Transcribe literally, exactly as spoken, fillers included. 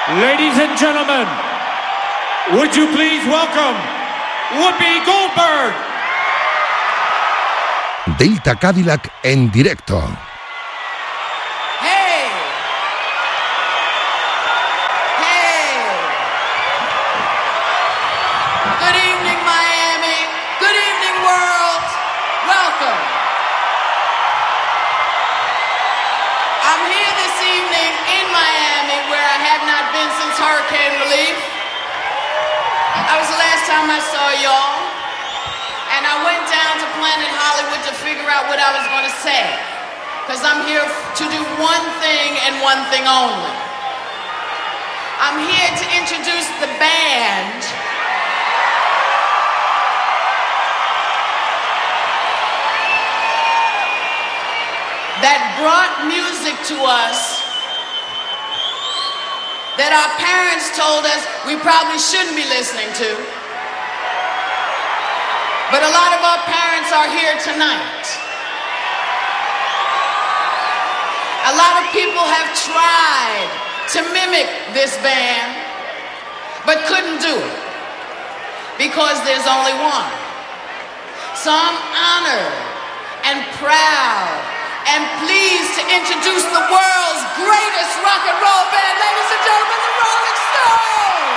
Ladies and gentlemen, would you please welcome Whoopi Goldberg. Delta Cadillac en directo. Hey. Hey. Good evening, Miami. Good evening, world. Welcome. I'm here this evening in Miami, where I have not been since hurricane relief. That was the last time I saw y'all. And I went down to Planet Hollywood to figure out what I was going to say. Because I'm here to do one thing and one thing only. I'm here to introduce the band that brought music to us that our parents told us we probably shouldn't be listening to. But a lot of our parents are here tonight. A lot of people have tried to mimic this band, but couldn't do it because there's only one. So I'm honored and proud and pleased to introduce the world's greatest rock and roll band, ladies and gentlemen, the Rolling Stones!